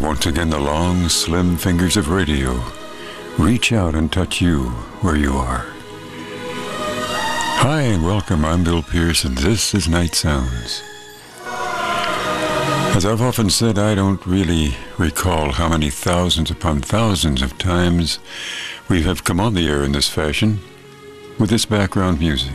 Once again, the long, slim fingers of radio reach out and touch you where you are. Hi and welcome, I'm Bill Pierce and this is Night Sounds. As I've often said, I don't really recall how many thousands upon thousands of times we have come on the air in this fashion with this background music.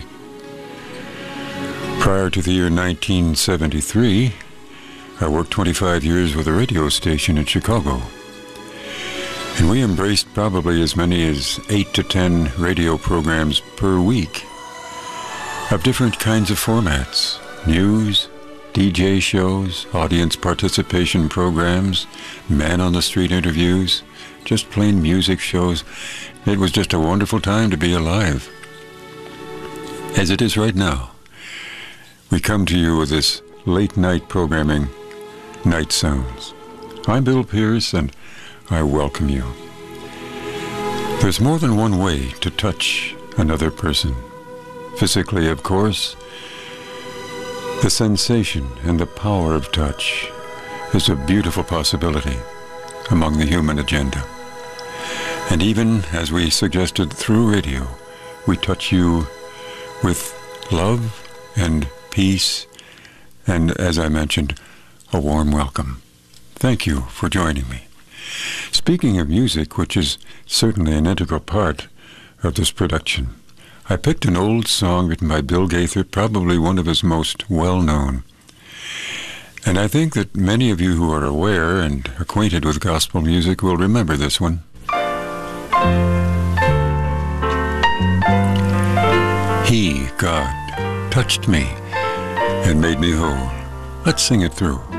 Prior to the year 1973, I worked 25 years with a radio station in Chicago. And we embraced probably as many as 8 to 10 radio programs per week of different kinds of formats: news, DJ shows, audience participation programs, man-on-the-street interviews, just plain music shows. It was just a wonderful time to be alive. As it is right now, we come to you with this late-night programming, Night Sounds. I'm Bill Pierce, and I welcome you. There's more than one way to touch another person. Physically, of course. The sensation and the power of touch is a beautiful possibility among the human agenda. And even, as we suggested through radio, we touch you with love and peace, and, as I mentioned, a warm welcome. Thank you for joining me. Speaking of music, which is certainly an integral part of this production, I picked an old song written by Bill Gaither, probably one of his most well-known. And I think that many of you who are aware and acquainted with gospel music will remember this one. He, God, touched me and made me whole. Let's sing it through.